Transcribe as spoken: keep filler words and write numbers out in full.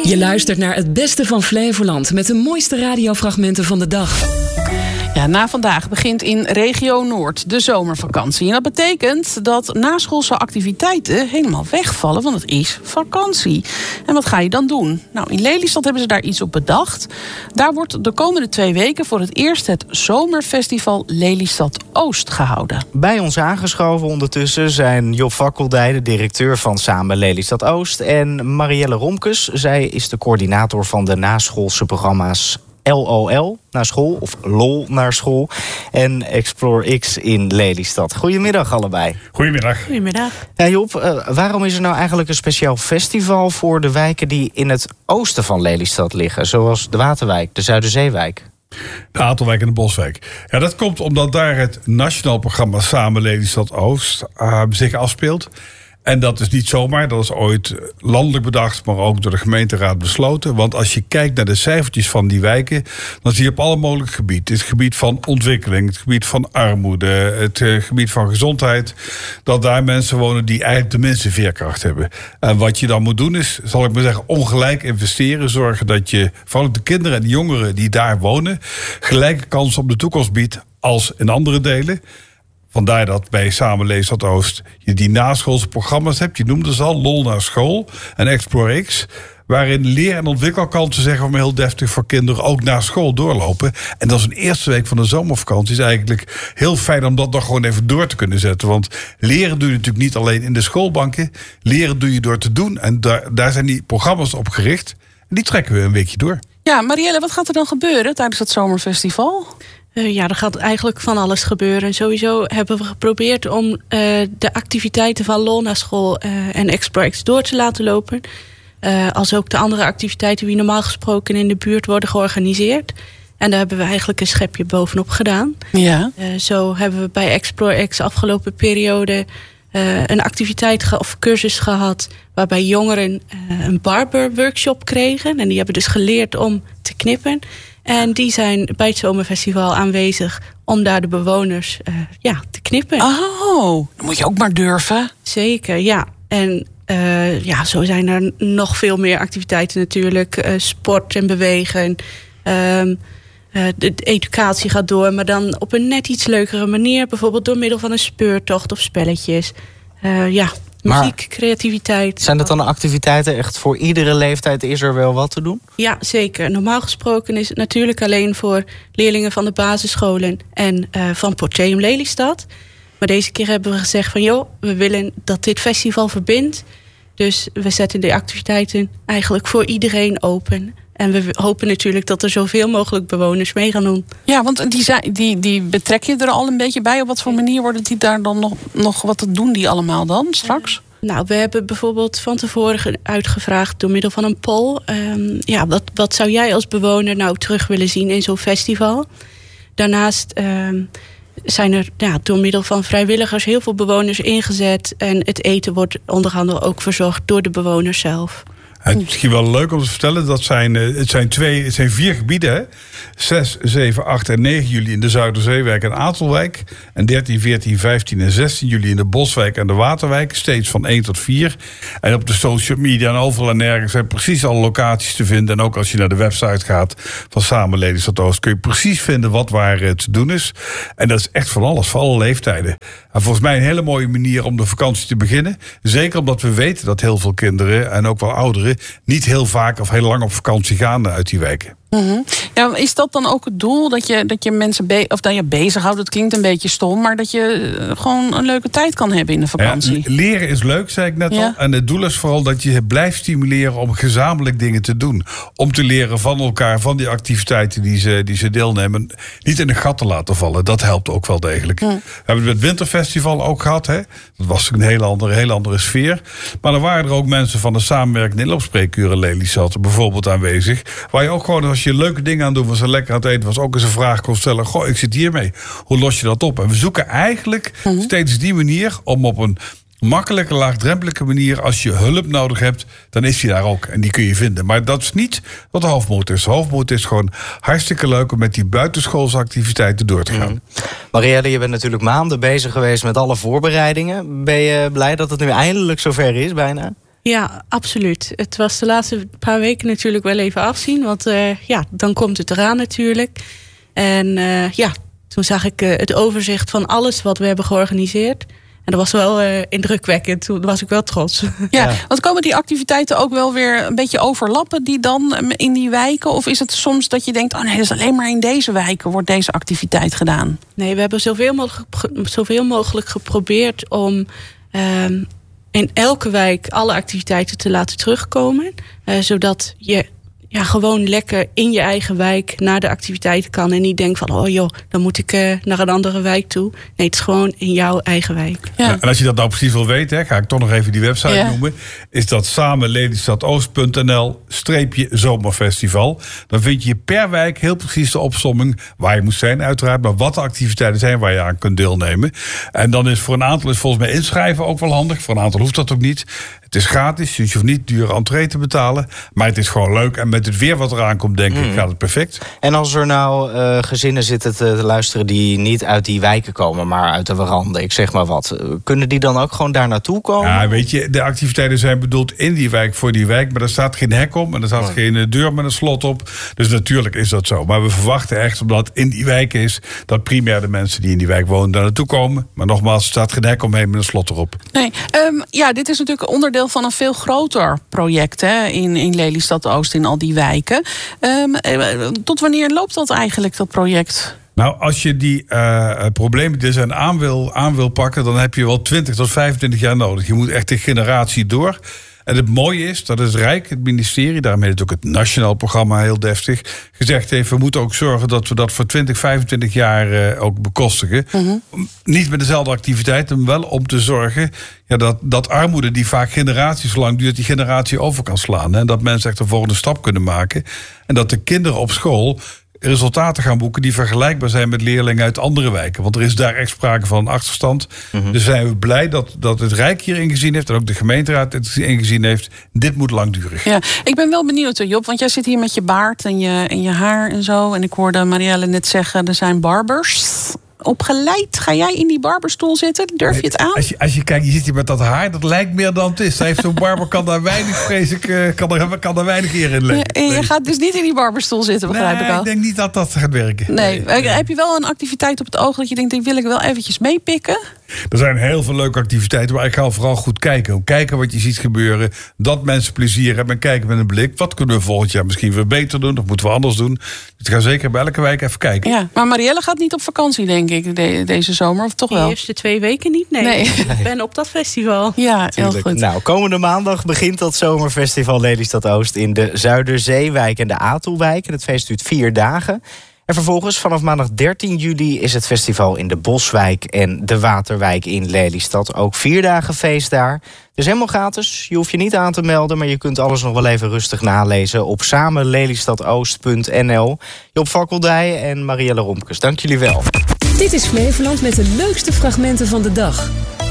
Je luistert naar het beste van Flevoland met de mooiste radiofragmenten van de dag. Ja, na vandaag begint in regio Noord de zomervakantie. En dat betekent dat naschoolse activiteiten helemaal wegvallen, want het is vakantie. En wat ga je dan doen? Nou, in Lelystad hebben ze daar iets op bedacht. Daar wordt de komende twee weken voor het eerst het zomerfestival Lelystad Oost gehouden. Bij ons aangeschoven ondertussen zijn Job Vakkeldij, de directeur van Samen Lelystad Oost, en Marielle Romkes. Zij is de coördinator van de naschoolse programma's L O L naar school of L O L naar school en Explore X in Lelystad. Goedemiddag allebei. Goedemiddag. Goedemiddag. Ja, Job, uh, waarom is er nou eigenlijk een speciaal festival voor de wijken die in het oosten van Lelystad liggen, zoals de Waterwijk, de Zuiderzeewijk? De Atelwijk en de Boswijk. Ja, dat komt omdat daar het nationaal programma Samen Lelystad Oost uh, zich afspeelt. En dat is niet zomaar, dat is ooit landelijk bedacht, maar ook door de gemeenteraad besloten. Want als je kijkt naar de cijfertjes van die wijken, dan zie je op alle mogelijke gebieden. Het gebied van ontwikkeling, het gebied van armoede, het gebied van gezondheid. Dat daar mensen wonen die eigenlijk de minste veerkracht hebben. En wat je dan moet doen is, zal ik maar zeggen, ongelijk investeren. Zorgen dat je, vooral de kinderen en de jongeren die daar wonen, gelijke kansen op de toekomst biedt als in andere delen. Vandaar dat bij Samen Lelystad Oost je die naschoolse programma's hebt. Je noemde ze al, L O L naar school en Explore X. Waarin leer- en ontwikkelkansen, zeggen we maar heel deftig, voor kinderen ook naar school doorlopen. En dat is een eerste week van de zomervakantie. Is eigenlijk heel fijn om dat nog gewoon even door te kunnen zetten. Want leren doe je natuurlijk niet alleen in de schoolbanken. Leren doe je door te doen. En daar, daar zijn die programma's op gericht. En die trekken we een weekje door. Ja, Marielle, wat gaat er dan gebeuren tijdens het zomerfestival? Uh, ja, er gaat eigenlijk van alles gebeuren. Sowieso hebben we geprobeerd om uh, de activiteiten van L O L naar school uh, en Explore X door te laten lopen. Uh, als ook de andere activiteiten die normaal gesproken in de buurt worden georganiseerd. En daar hebben we eigenlijk een schepje bovenop gedaan. Ja. Uh, zo hebben we bij Explore X afgelopen periode uh, een activiteit ge- of cursus gehad waarbij jongeren uh, een barberworkshop kregen. En die hebben dus geleerd om te knippen. En die zijn bij het zomerfestival aanwezig om daar de bewoners uh, ja, te knippen. Oh, dan moet je ook maar durven. Zeker, ja. En uh, ja, zo zijn er nog veel meer activiteiten natuurlijk. Uh, sport en bewegen. Uh, uh, de educatie gaat door, maar dan op een net iets leukere manier. Bijvoorbeeld door middel van een speurtocht of spelletjes. Uh, ja, muziek, maar creativiteit. Zijn dat dan activiteiten echt voor iedere leeftijd? Is er wel wat te doen? Ja, zeker. Normaal gesproken is het natuurlijk alleen voor leerlingen van de basisscholen en uh, van Porteum Lelystad. Maar deze keer hebben we gezegd van joh, we willen dat dit festival verbindt. Dus we zetten de activiteiten eigenlijk voor iedereen open. En we hopen natuurlijk dat er zoveel mogelijk bewoners mee gaan doen. Ja, want die, die, die betrek je er al een beetje bij. Op wat voor manier worden die daar dan nog, nog wat te doen die allemaal dan straks? Uh, nou, we hebben bijvoorbeeld van tevoren uitgevraagd door middel van een poll. Um, ja, wat, wat zou jij als bewoner nou terug willen zien in zo'n festival? Daarnaast um, zijn er ja, door middel van vrijwilligers heel veel bewoners ingezet. En het eten wordt onder andere ook verzorgd door de bewoners zelf. Het is misschien wel leuk om te vertellen, dat zijn, het zijn, twee, het zijn vier gebieden. Hè? zes, zeven, acht en negen juli in de Zuiderzeewijk en Atelwijk. En dertien, veertien, vijftien en zestien juli in de Boswijk en de Waterwijk. Steeds van één tot vier. En op de social media en overal en nergens zijn precies alle locaties te vinden. En ook als je naar de website gaat van Samen Lelystad Oost, kun je precies vinden wat waar te doen is. En dat is echt van alles, voor alle leeftijden. En volgens mij een hele mooie manier om de vakantie te beginnen. Zeker omdat we weten dat heel veel kinderen en ook wel ouderen niet heel vaak of heel lang op vakantie gaan uit die wijken. Mm-hmm. Ja, is dat dan ook het doel? Dat je, dat je mensen be- of dat je bezighoudt, dat klinkt een beetje stom, maar dat je gewoon een leuke tijd kan hebben in de vakantie. Ja, leren is leuk, zei ik net ja. al. En het doel is vooral dat je blijft stimuleren om gezamenlijk dingen te doen. Om te leren van elkaar, van die activiteiten die ze, die ze deelnemen. Niet in de gat te laten vallen. Dat helpt ook wel degelijk. Mm. We hebben het Winterfestival ook gehad. Hè? Dat was een hele andere, hele andere sfeer. Maar dan waren er ook mensen van de Samenwerkende Inloopspreekuren Lelystad bijvoorbeeld aanwezig. Waar je ook gewoon, als je leuke dingen aan doet, was er lekker aan het eten, was ook eens een vraag kon stellen. Goh, ik zit hiermee. Hoe los je dat op? En we zoeken eigenlijk mm-hmm. steeds die manier om op een makkelijke, laagdrempelige manier, als je hulp nodig hebt, dan is die daar ook. En die kun je vinden. Maar dat is niet wat de hoofdmoot is. De hoofdmoot is gewoon hartstikke leuk om met die buitenschoolse activiteiten door te gaan. Mm. Marielle, je bent natuurlijk maanden bezig geweest met alle voorbereidingen. Ben je blij dat het nu eindelijk zover is, bijna? Ja, absoluut. Het was de laatste paar weken natuurlijk wel even afzien. Want uh, ja, dan komt het eraan natuurlijk. En uh, ja, toen zag ik uh, het overzicht van alles wat we hebben georganiseerd. En dat was wel uh, indrukwekkend. Toen was ik wel trots. Ja, want komen die activiteiten ook wel weer een beetje overlappen die dan in die wijken? Of is het soms dat je denkt, oh nee, dat is alleen maar in deze wijken wordt deze activiteit gedaan? Nee, we hebben zoveel mogelijk, zoveel mogelijk geprobeerd om uh, in elke wijk alle activiteiten te laten terugkomen. Uh, zodat je ja, gewoon lekker in je eigen wijk naar de activiteiten kan. En niet denkt van, oh joh, dan moet ik uh, naar een andere wijk toe. Nee, het is gewoon in jouw eigen wijk. Ja. Ja, en als je dat nou precies wil weten, hè, ga ik toch nog even die website ja. noemen. Is dat samen lelystadoost punt n l streepje zomerfestival. Dan vind je per wijk heel precies de opsomming waar je moet zijn uiteraard. Maar wat de activiteiten zijn waar je aan kunt deelnemen. En dan is voor een aantal is volgens mij inschrijven ook wel handig. Voor een aantal hoeft dat ook niet. Het is gratis, dus je hoeft niet dure entree te betalen. Maar het is gewoon leuk. En met het weer wat eraan komt, denk ik, mm. gaat het perfect. En als er nou uh, gezinnen zitten te luisteren die niet uit die wijken komen, maar uit de waranden, ik zeg maar wat. Kunnen die dan ook gewoon daar naartoe komen? Ja, weet je, de activiteiten zijn bedoeld in die wijk voor die wijk. Maar er staat geen hek om en er staat oh. geen deur met een slot op. Dus natuurlijk is dat zo. Maar we verwachten echt, omdat het in die wijk is, dat primair de mensen die in die wijk wonen daar naartoe komen. Maar nogmaals, er staat geen hek omheen met een slot erop. Nee, um, ja, dit is natuurlijk een onderdeel van een veel groter project hè, in, in Lelystad Oost, in al die wijken. Um, tot wanneer loopt dat eigenlijk, dat project? Nou, als je die uh, problemen die er zijn aan wil, aan wil pakken, dan heb je wel twintig tot vijfentwintig jaar nodig. Je moet echt de generatie door. En het mooie is dat het Rijk, het ministerie, daarmee het ook het nationaal programma heel deftig, gezegd heeft, we moeten ook zorgen dat we dat voor twintig, vijfentwintig jaar uh, ook bekostigen. Mm-hmm. Niet met dezelfde activiteiten, maar wel om te zorgen ja, dat, dat armoede die vaak generaties lang duurt, die generatie over kan slaan. Hè? En dat mensen echt de volgende stap kunnen maken. En dat de kinderen op school resultaten gaan boeken die vergelijkbaar zijn met leerlingen uit andere wijken. Want er is daar echt sprake van een achterstand. Mm-hmm. Dus zijn we blij dat, dat het Rijk hier ingezien heeft en ook de gemeenteraad het ingezien heeft. Dit moet langdurig. Ja, ik ben wel benieuwd, Job, want jij zit hier met je baard en je, en je haar en zo. En ik hoorde Marielle net zeggen, er zijn barbers opgeleid. Ga jij in die barberstoel zitten? Durf je het aan? Als je, als je kijkt, je zit hier met dat haar, dat lijkt meer dan het is. Heeft zo'n barber kan daar weinig, vrees ik, kan er, kan er weinig eer in leggen. Ja, en je gaat dus niet in die barberstoel zitten, begrijp nee, ik al. ik denk niet dat dat gaat werken. Nee. nee. Heb je wel een activiteit op het oog dat je denkt, die wil ik wel eventjes meepikken? Er zijn heel veel leuke activiteiten, maar ik ga vooral goed kijken. Kijken wat je ziet gebeuren, dat mensen plezier hebben en kijken met een blik. Wat kunnen we volgend jaar misschien weer beter doen, of moeten we anders doen? Dus ga zeker bij elke wijk even kijken. Ja, maar Marielle gaat niet op vakantie, denk ik, de, deze zomer, of toch wel? De eerste twee weken niet, nee. nee. Ik ben op dat festival. Ja, heel goed. Nou, komende maandag begint dat zomerfestival Lelystad Oost in de Zuiderzeewijk en de Atelwijk. En het feest duurt vier dagen. En vervolgens, vanaf maandag dertien juli, is het festival in de Boswijk en de Waterwijk in Lelystad. Ook vier dagen feest daar. Het is helemaal gratis, je hoeft je niet aan te melden, maar je kunt alles nog wel even rustig nalezen op samen lelystadoost punt n l. Job Fakkeldij en Marielle Romkes, dank jullie wel. Dit is Flevoland met de leukste fragmenten van de dag.